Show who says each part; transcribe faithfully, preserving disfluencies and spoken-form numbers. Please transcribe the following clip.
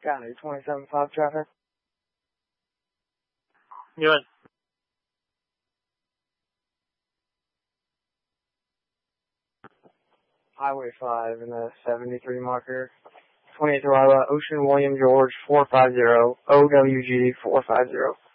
Speaker 1: Got it. twenty-seven five traffic.
Speaker 2: Good.
Speaker 1: Highway five in the seventy-three marker. twenty-eight Delilah, Ocean William George four five zero, O W G four five zero.